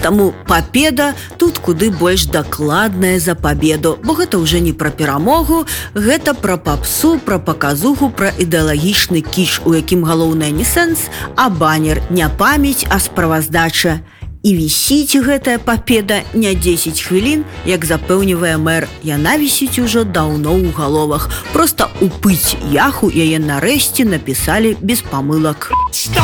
Таму папеда тут куды больш дакладная за пабеду, бо гэта ўжо не пра перамогу, гэта пра папсу, пра паказуху, пра ідэалагічны кіш, у якім галоўнае не сэнс, а банер, не памяць, а справаздача. І вісіць гэтая папеда не 10 хвілін, як запэўнівае мэр. Яна вісіць ужо даўно ў галовах. Проста упыць яху яе нарэшце напісалі без памылак.